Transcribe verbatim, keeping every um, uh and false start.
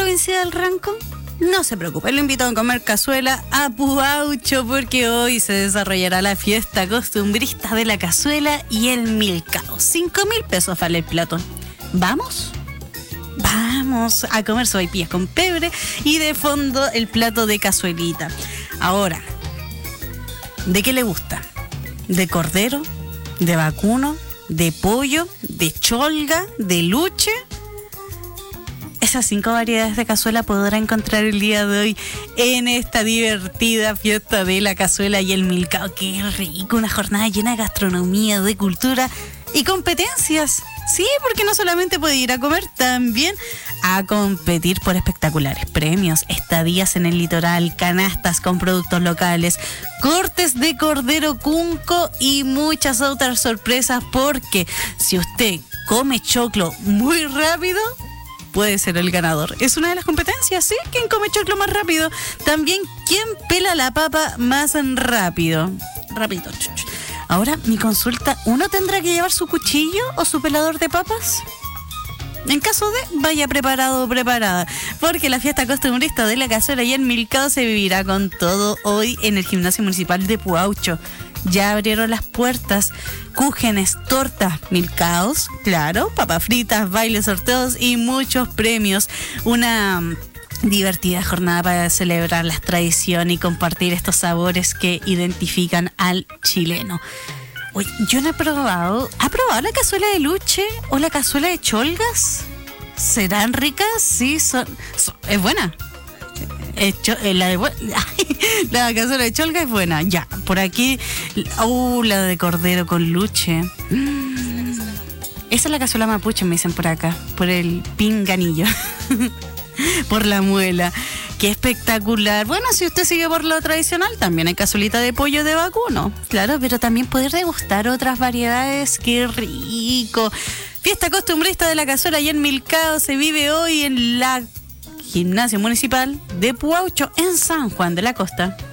provincia del Ranco? No se preocupe, lo invito a comer cazuela a Puaucho porque hoy se desarrollará la fiesta costumbrista de la cazuela y el milcao. Cinco mil pesos vale el plato. ¿Vamos? Vamos a comer sopaipillas con pebre y de fondo el plato de cazuelita. Ahora, ¿de qué le gusta? ¿De cordero? ¿De vacuno? ¿De pollo? ¿De cholga? ¿De luche? Esas cinco variedades de cazuela podrá encontrar el día de hoy en esta divertida fiesta de la cazuela y el milcao. ¡Qué rico! Una jornada llena de gastronomía, de cultura y competencias. Sí, porque no solamente puede ir a comer, también a competir por espectaculares premios, estadías en el litoral, canastas con productos locales, cortes de cordero cunco y muchas otras sorpresas, porque si usted come choclo muy rápido, puede ser el ganador. Es una de las competencias, ¿sí? ¿Quién come choclo más rápido? También, ¿quién pela la papa más rápido? Rápido. Ahora, mi consulta, ¿uno tendrá que llevar su cuchillo o su pelador de papas? En caso de, vaya preparado o preparada, porque la fiesta costumbrista de la cazuela y el milcao se vivirá con todo hoy en el Gimnasio Municipal de Puaucho. Ya abrieron las puertas, cúgenes, tortas, milcaos, claro, papas fritas, bailes, sorteos y muchos premios. Una divertida jornada para celebrar la tradición y compartir estos sabores que identifican al chileno. Oye, yo no he probado. ¿Ha probado la cazuela de luche o la cazuela de cholgas? ¿Serán ricas? Sí, son, son es buena. Hecho, eh, la, de, la cazuela de cholga es buena. Ya, por aquí, uh, la de cordero con luche. Mm. Esa es la cazuela mapuche, me dicen por acá, por el pinganillo. Por la muela. ¡Qué espectacular! Bueno, si usted sigue por lo tradicional, también hay cazuelita de pollo de vacuno. Claro, pero también poder degustar otras variedades. ¡Qué rico! Fiesta costumbrista de la cazuela y el milcao se vive hoy en la Gimnasio Municipal de Puaucho, en San Juan de la Costa.